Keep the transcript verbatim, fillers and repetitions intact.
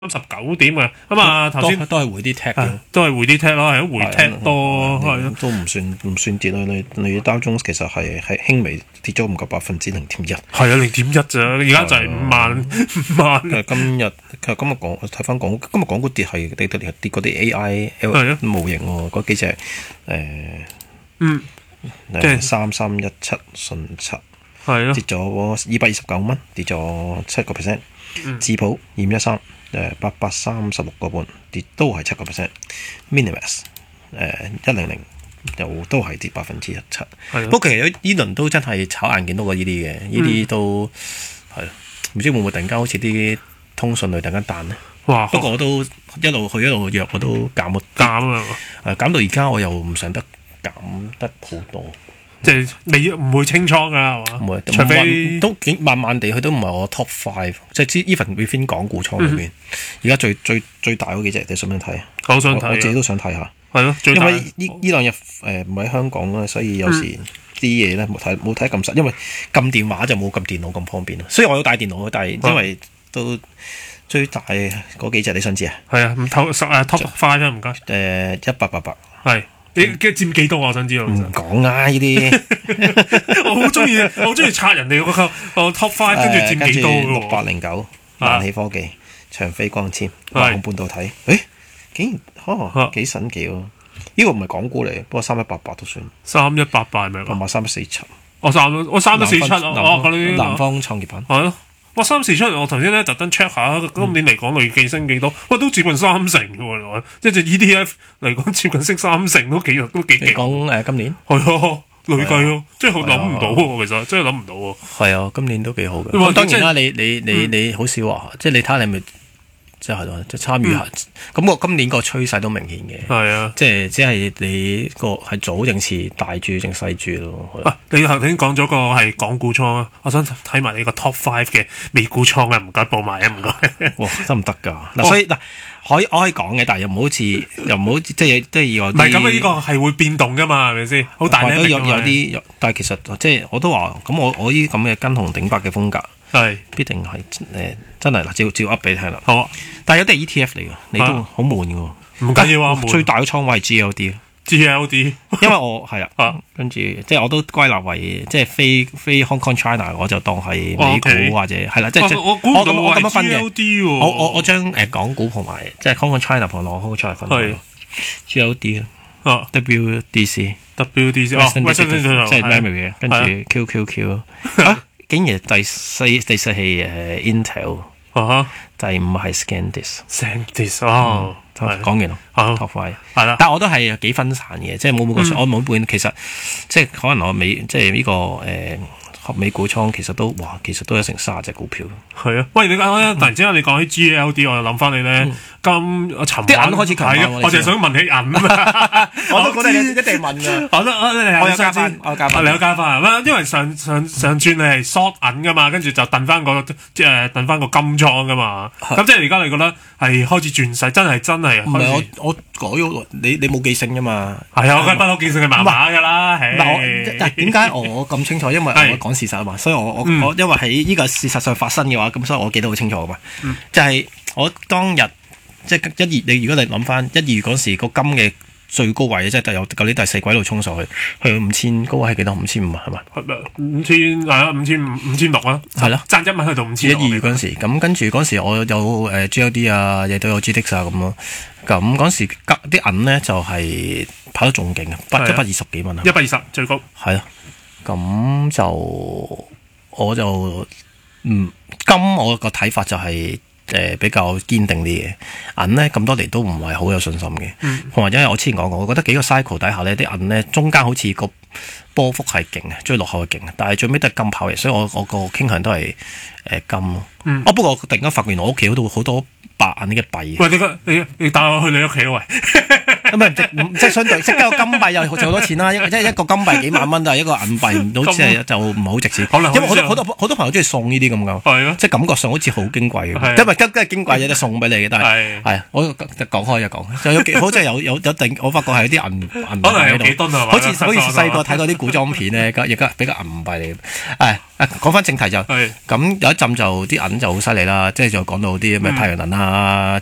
三十九點嘅，咁啊頭先都係回啲 tech 嘅， 都係回啲 tech 咯，係回 tech 多，係咯， 都唔算唔算跌咯。你你Dow Jones其實係係輕微跌咗唔夠百分之零點一， 係啊零點一咋，而家就係五萬五萬。 其實今日其實今日講睇翻港今日港股跌係跌跌跌嗰啲 A I 模型喎，嗰幾隻誒嗯誒三三一七順七係咯， 跌咗二百二十九蚊，跌咗七個 percent。智普二五一三誒八百三十六個半，跌都係七個 percent。Minimax 誒一零零又都係跌百分之一七。不過其實呢輪都真係炒硬件多過呢啲嘅，呢啲都係唔知會唔會突然間好似啲通訊類突然間彈呢？哇！不過我都一路去一路弱，我都減咗減啊！ 誒減到而家我又唔想得減得好多。 即係你唔會清倉㗎係嘛？ 唔會， 除非都慢慢地，佢都唔係我 top five，即係 even within 港股倉裏邊，而家、嗯、最最最大嗰幾隻，你想唔想睇啊？ 我想睇， 我自己都想睇下。 係咯， 因為呢呢兩日誒唔喺香港啦，所以有時啲嘢咧冇睇冇睇咁實，因為撳電話就冇撳電腦咁方便。雖然我有帶電腦，但係因為都最大嗰幾隻，你想知啊？係啊， 唔透十誒 top five 啦，唔該。 誒一八八八係。你嘅佔幾多我想知道。 唔講啊！呢啲我好中意，我好中意刷人哋嗰個 top five，跟住佔幾多嘅喎。 六八零九萬喜科技、長飛光纖、華虹半導體，誒竟然哦幾神奇喎！呢個唔係港股嚟，不過三一八八都算。三一八八係咪？同埋三一四七。我三我三一四七哦，南方創業板。 係咯。哇！三四出嚟，我頭先咧特登 check 下，今年嚟講累計升幾多？哇，都接近三成嘅喎，一隻 E T F 嚟講接近升三成，都幾都幾勁。你講誒今年係啊，累計咯，即係諗唔到喎，其實真係諗唔到喎。 係啊，今年都幾好嘅。當然啦，你你你你好少話，即係你睇下你咪。即係咯，即係參與下。咁我今年個趨勢都明顯嘅。係啊，即係只係你個係早定遲大注定細注咯。 啊，你頭先講咗個係港股倉啊，我想睇埋你個 top five 嘅美股倉啊，唔該報埋啊，唔該。 哇，得唔得㗎？嗱，所以嗱，可以我可以講嘅，但係又唔好似又唔好即係即係要唔係咁啊！呢個係會變動㗎嘛，係咪先？好大都有有啲，但係其實即係我都話咁，我我呢啲咁嘅跟紅頂白嘅風格。係必定係誒真係嗱，照照噏俾你聽啦。好啊，但係有啲係 E T F 嚟㗎，你都好悶㗎喎。唔緊要啊，最大嘅倉位係 G L D，G L D， 因為我係啊，跟住即係我都歸納為即係非非 Hong Kong China，我就當係美股或者係啦，即係我我咁我咁樣分嘅。我我我將誒港股同埋即係 Hong Kong China 同 Hong Kong China 分開。G L D 啊 ，W D C，W D C 哦，即係 memory 嘅，跟住 Q Q Q 啊。竟然第四第四係誒 Intel，啊第五係 SanDisk，SanDisk 哦，講完咯，top five 係啦，但係我都係幾分散嘅，即係冇每個我每半其實即係可能我美即係呢個誒合美股倉其實都哇，其實都有成卅隻股票。係啊，喂，你講咧，突然之間你講起 G L D， 我又諗翻你咧，咁我尋晚開始強啊，我就係想問起銀啊，我都覺得你一定問嘅，我都我有加翻，我有加翻，你有加翻係咩？因為上上上轉你係 short 銀噶嘛，跟住就燉翻個即係燉翻個金倉噶嘛，咁即係而家你覺得係開始轉勢，真係真係。唔係我我改咗，你你冇記性噶嘛？係啊，我梗係不嬲記性係麻麻噶啦。嗱，但點解我咁清楚？因為我講事實啊嘛，所以我我我因為喺呢個事實上發生嘅話，咁所以我記得好清楚噶嘛。就係我當日即係一月，你如果你諗翻一月嗰時個金嘅最高位，即係有舊年第四季度衝上去，去五千高位係幾多？五千五啊，係嘛？五千係啊，五千五五千六啊，係咯，爭一蚊去到五千。一月嗰時，咁跟住嗰時我有誒 G L D 啊，亦都有 G D X 啊咁咯。咁嗰時啲銀咧就係跑得仲勁啊，一百二十幾蚊啊，一百二十最高。係咯，咁就我就嗯金我個睇法就係、是。誒比較堅定啲嘅銀咧，咁多年都唔係好有信心嘅，同埋、嗯、因為我之前講過，我覺得幾個 cycle 底下咧，啲銀咧中間好似個波幅係勁嘅，追落後係勁嘅，但係最尾都係金跑嘅，所以我我個傾向都係誒、呃、金咯。嗯、哦，不過我突然間發現我屋企嗰度好多白銀嘅幣。喂，你個你你帶我去你屋企喂？ 咁啊，即係相對，即係個金幣又就好多錢啦，因為即係一個金幣幾萬蚊，但係一個銀幣好似係就唔係好值錢。因為好多好多好多朋友中意送呢啲咁噶，即係感覺上好似好矜貴嘅，因為跟跟係矜貴有得送俾你嘅，但係係我講開就講，就有幾好似有有有定，我發覺係有啲銀銀幣喺度，好似好似細個睇過啲古裝片咧，亦家比較銀幣嚟嘅。誒誒，講翻正題就咁有一陣就啲銀就好犀利啦，即係就講到啲咩太陽能啊。